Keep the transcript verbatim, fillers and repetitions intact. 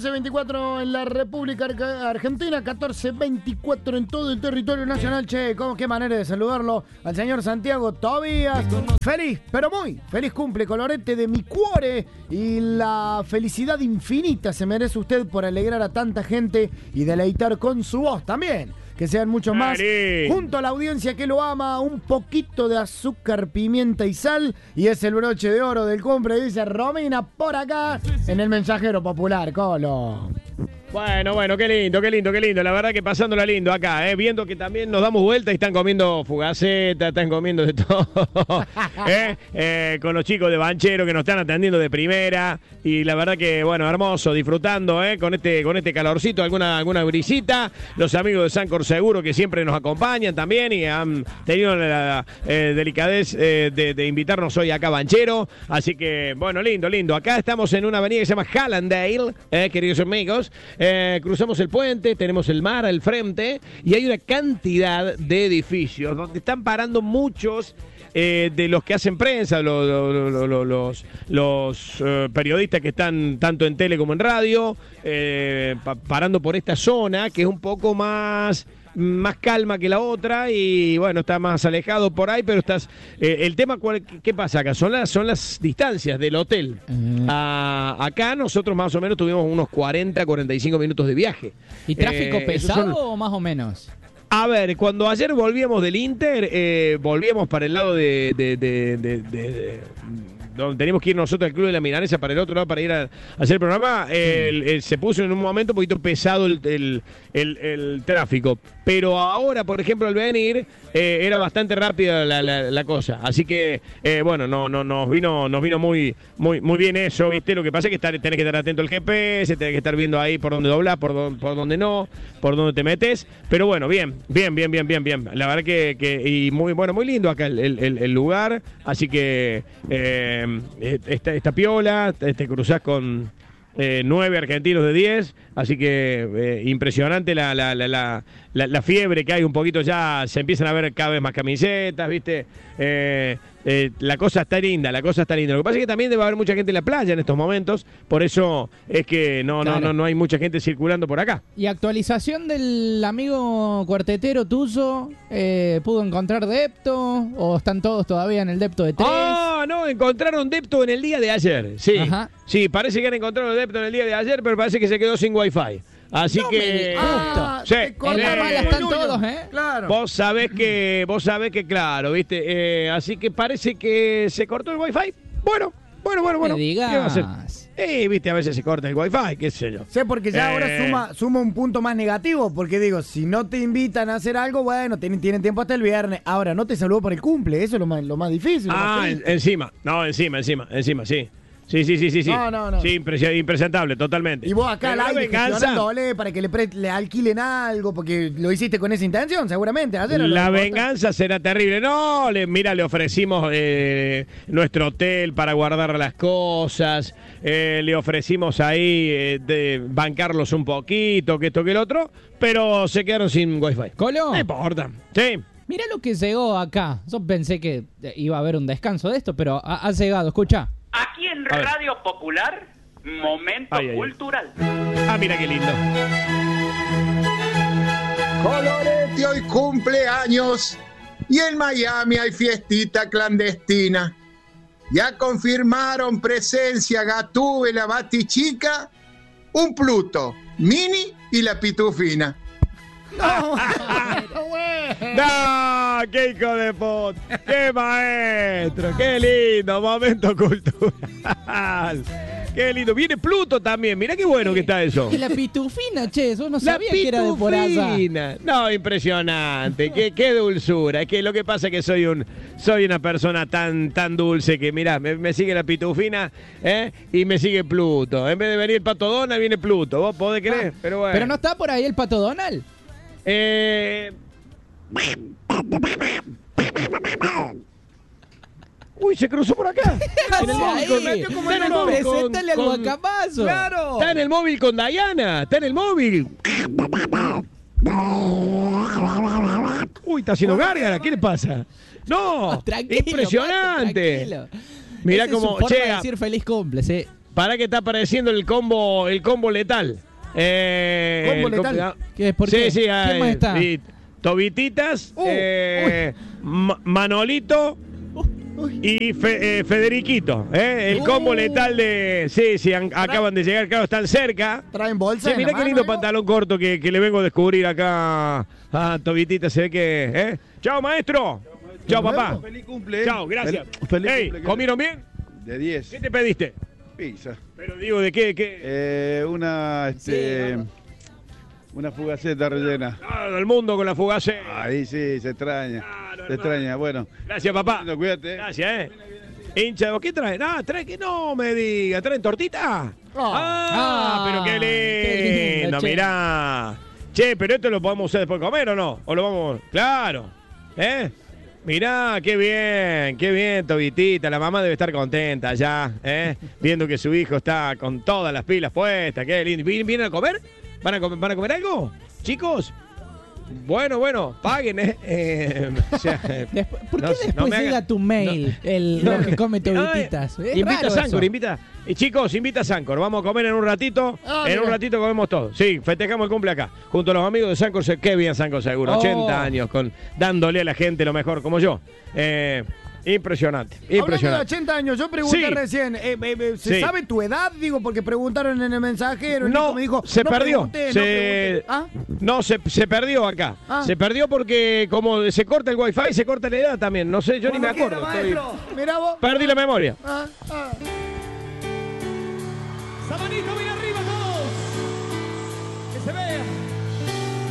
catorce veinticuatro en la República Argentina, catorce veinticuatro en todo el territorio nacional. Che, ¿cómo, qué manera de saludarlo al señor Santiago Tobías. Feliz, pero muy feliz cumple, Colorete, de mi cuore. Y la felicidad infinita se merece usted por alegrar a tanta gente y deleitar con su voz también. Que sean muchos más. Marí. Junto a la audiencia que lo ama, un poquito de azúcar, pimienta y sal. Y es el broche de oro del cumple, dice Romina por acá en el Mensajero Popular, Colo. Bueno, bueno, qué lindo, qué lindo, qué lindo. La verdad que pasándola lindo acá, ¿eh? Viendo que también nos damos vuelta y están comiendo fugaceta, están comiendo de todo. ¿Eh? Eh, con los chicos de Banchero que nos están atendiendo de primera. Y la verdad que, bueno, hermoso, disfrutando, ¿eh? Con este, con este calorcito, alguna, alguna brisita. Los amigos de Sancor Seguro que siempre nos acompañan también y han tenido la eh, delicadez eh, de, de invitarnos hoy acá a Banchero. Así que, bueno, lindo, lindo. Acá estamos en una avenida que se llama Hallandale, eh, queridos amigos. Eh, cruzamos el puente, tenemos el mar al frente y hay una cantidad de edificios donde están parando muchos eh, de los que hacen prensa, lo, lo, lo, lo, los, los eh, periodistas que están tanto en tele como en radio, eh, pa parando por esta zona que es un poco más... más calma que la otra y bueno, está más alejado por ahí, pero estás eh, el tema, cuál, ¿qué pasa acá? Son las, son las distancias del hotel. Uh-huh. a, acá nosotros más o menos tuvimos unos cuarenta, cuarenta y cinco minutos de viaje. ¿Y tráfico eh, pesado son... o más o menos? A ver, cuando ayer volvíamos del Inter, eh, volvíamos para el lado de... de, de, de, de, de donde teníamos que ir nosotros al Club de la Milanesa para el otro lado para ir a, a hacer el programa, eh, el, el, se puso en un momento un poquito pesado el, el, el, el tráfico. Pero ahora, por ejemplo, al venir, eh, era bastante rápida la, la, la cosa. Así que, eh, bueno, no, no, nos vino, nos vino muy, muy, muy bien eso, ¿viste? Lo que pasa es que estar, tenés que estar atento al G P S, tenés que estar viendo ahí por dónde doblás, por, do, por dónde no, por dónde te metes. Pero bueno, bien, bien, bien, bien, bien, bien. La verdad que, que y muy, bueno, muy lindo acá el, el, el lugar. Así que, eh, esta, esta piola, te cruzás con eh, nueve argentinos de diez, así que eh, impresionante la, la, la, la, la, la fiebre que hay un poquito ya, se empiezan a ver cada vez más camisetas, ¿viste? Eh, eh, la cosa está linda, la cosa está linda. Lo que pasa es que también debe haber mucha gente en la playa en estos momentos, por eso es que no, claro. no, no, no hay mucha gente circulando por acá. Y actualización del amigo cuartetero Tuzo, eh, ¿pudo encontrar depto o están todos todavía en el depto de tres? Ah, no, encontraron depto en el día de ayer, sí. Ajá. Sí, parece que han encontrado depto en el día de ayer, pero parece que se quedó sin wifi. Así no que ah, sí, en la mala están todos, ¿eh? Claro. Vos sabés que, vos sabés que claro, ¿viste? Eh, así que parece que se cortó el wifi. Bueno, bueno, bueno, bueno. Me digas. ¿Qué va a hacer? Eh, viste, a veces se corta el wifi, qué sé yo. Sí, porque ya eh... ahora suma, suma un punto más negativo, porque digo, si no te invitan a hacer algo, bueno, tienen, tienen tiempo hasta el viernes. Ahora, no te saludó por el cumple, eso es lo más, lo más difícil. Ah, más en, encima, no, encima, encima, encima, sí. Sí, sí, sí, sí, sí. No, no, no. Sí, impres impresentable, totalmente. Y vos acá al aire gestionándole para que le, le alquilen algo, porque lo hiciste con esa intención, seguramente. Ayer la venganza será terrible. No, le, mira, le ofrecimos eh, nuestro hotel para guardar las cosas, eh, le ofrecimos ahí eh, de bancarlos un poquito, que esto que el otro, pero se quedaron sin wifi. ¿Colo? No importa. Sí. Mira lo que llegó acá. Yo pensé que iba a haber un descanso de esto, pero ha, ha llegado, escucha. Aquí en Radio Popular, momento ay, ay, cultural. Ah, mira qué lindo. Colorete hoy cumpleaños y en Miami hay fiestita clandestina. Ya confirmaron presencia Gatúbela, Batichica, un Pluto, Mini y la Pitufina. No, no, qué hijo de puta, qué maestro, qué lindo, momento cultural. Qué lindo, viene Pluto también, mirá qué bueno que está eso. Y la pitufina, che, yo no sabía que era de por allá. No, impresionante, qué, qué dulzura. Es que lo que pasa es que soy un soy una persona tan tan dulce que mirá, me, me sigue la pitufina ¿eh? Y me sigue Pluto. En vez de venir el Pato Donald, viene Pluto, vos podés creer, ah, pero bueno. Pero no está por ahí el Pato Donald. Eh... Uy, se cruzó por acá. En el móvil con, está en el móvil con, Preséntale con, al guacamazo. Claro. Está en el móvil con Diana. Está en el móvil. Uy, está haciendo gárgara. ¿Qué le pasa? No, tranquilo, impresionante. Pato, Mirá esa como es su forma che, de decir feliz cumple, sí. para que está apareciendo el combo, el combo letal. Eh, ¿Combo el letal? combo- ¿Qué? ¿Por sí, qué? sí, ¿Quién ah, más eh, está? sí, Tobititas, Uh, eh, Ma- Manolito y Fe- eh, Federiquito. eh, el combo Uh. letal de... Sí, sí, han- acaban de llegar, claro, están cerca. ¿Traen bolsa? Sí, en la mirá qué mano, lindo algo? pantalón corto que, que le vengo a descubrir acá a Tobitita. Se ve que... ¿eh? Chao, maestro. Chao, papá. Feliz cumple. Chao, gracias. Fel- Feliz Ey, cumple. ¿comieron bien? De diez. ¿Qué te pediste? Pizza. Pero digo, ¿de qué? qué? Eh, una, este, vamos. una fugaceta rellena. Todo el mundo con la fugace. Ahí sí, se extraña. Claro, se hermano. extraña. Bueno, Gracias, papá. no, cuídate. Gracias, eh. Hincha, ¿qué trae? Ah, trae que no me diga. ¿Traen tortita? Ah, Ah, pero qué qué lindo, lindo, che. mirá. Che, pero esto lo podemos usar después de comer, ¿o no? ¿O lo vamos...? Claro. ¿Eh? Mirá, qué bien, qué bien, Tobitita. La mamá debe estar contenta ya, ¿eh? Viendo que su hijo está con todas las pilas puestas. Qué lindo. ¿Vienen, vienen a comer? ¿Van a comer, ¿Van a comer algo? Chicos. Bueno, bueno, paguen, ¿eh? eh o sea, Después- ¿Por qué no sé, después no me llega haga- tu mail, el, no. lo que come Ay, tobititas? Es invita a raro Sancor, eso. invita. Y chicos, invita a Sancor. Vamos a comer en un ratito. Ah, en mira. un ratito comemos todo. Sí, festejamos el cumple acá. Junto a los amigos de Sancor. Qué bien Sancor seguro. Oh. ochenta años con dándole a la gente lo mejor, como yo. Eh, impresionante. Hablando de Impresionante. ochenta años, yo pregunté Sí. recién, eh, eh, eh, ¿se Sí. sabe tu edad? Digo, porque preguntaron en el mensajero. el No, Nico me dijo, se no perdió. pregunté, no se, pregunté. ¿Ah? no, se, se perdió acá. Ah. Se perdió porque como se corta el wifi, se corta la edad también. No sé, yo ni me Cuando quiera, acuerdo. Estoy- maestro. Mirá vos. Perdí la memoria. Ah, ah. Sabanito, bien arriba.